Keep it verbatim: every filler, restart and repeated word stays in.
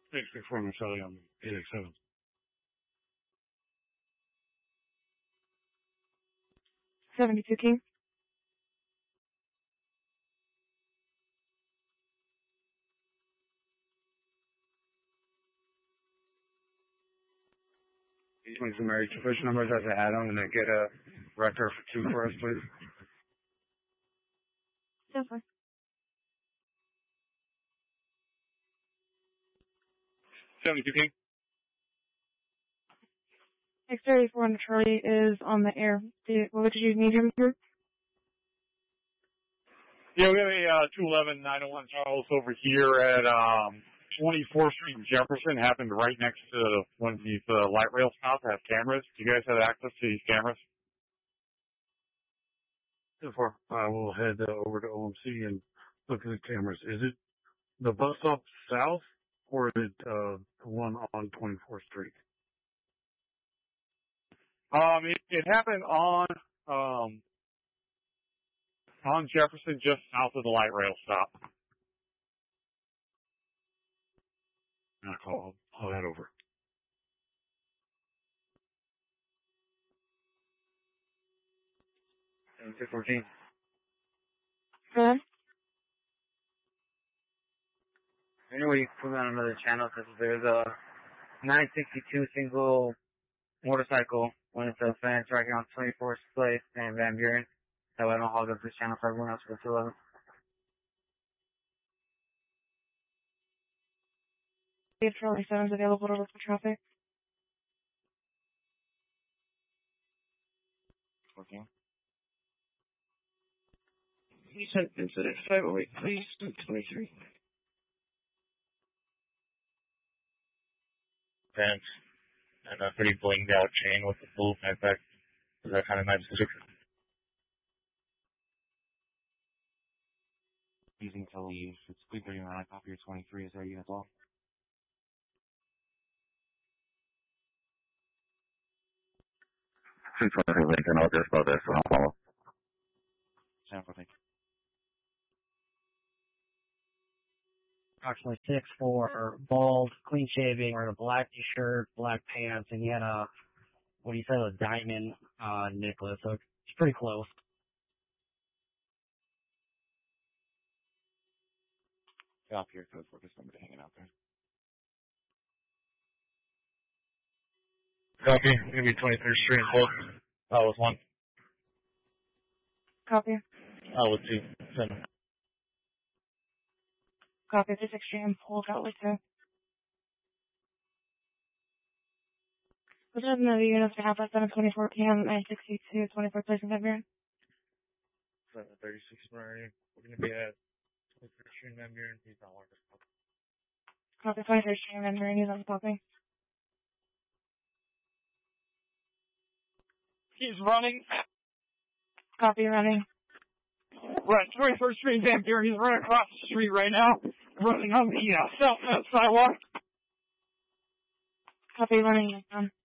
six six four Charlie on eight eight seven. seventy-two King. These ones are married to push numbers as I add them and then get a record for two for us, please. ten four. seventy-two King. X thirty-four on Charlie is on the air. Do, what did you need him for? Yeah, we have a uh, two eleven nine oh one Charles over here at um, twenty-fourth Street in Jefferson. Happened right next to one of these uh, light rail stops that have cameras. Do you guys have access to these cameras? ten four. I will head uh, over to O M C and look at the cameras. Is it the bus stop south or is it uh, the one on twenty-fourth Street? Um, it, it happened on um, on Jefferson, just south of the light rail stop. I'll call. I'll head over. seventy-two fourteen. Hello? Anyway, you can put me on another channel because there's a nine sixty-two single motorcycle when it's a fence right here on twenty-fourth Place in Van Buren. That way I don't hog up this channel for everyone else for two eleven. If Charlie seven is available to look for traffic. fourteen. He sent incident five oh eight, please, twenty-three. Fence and a pretty blinged out chain with the blue backpack. Is that kind of nice description? Using tele, it's three thirty-nine, copy your twenty-three, is there you as well? two twenty-three Lincoln, I'll just about this, so I'll follow. San Francisco. Approximately six four, bald, clean shaving, wearing a black t-shirt, black pants, and he had a, what do you say, a diamond uh, necklace, so it's pretty close. Stop here, code for just somebody hanging out there. Copy. Gonna be twenty-third Street and close. That was one. Copy. That was two. Seven. Copy. This extreme hold out with two. What's up, another unit for half past seven twenty-four P M nine sixty-two twenty-fourth Place in Van Buren? seven thirty-six Murray. We're gonna be at twenty-third Street and Van Buren. He's not working. Copy. twenty-third Street in Van Buren. He's on popping. He's running. Copy. Running. Right, twenty-first Street, Van Buren. He's running across the street right now. Running on the uh, south uh, sidewalk. Copy. Running. Yes,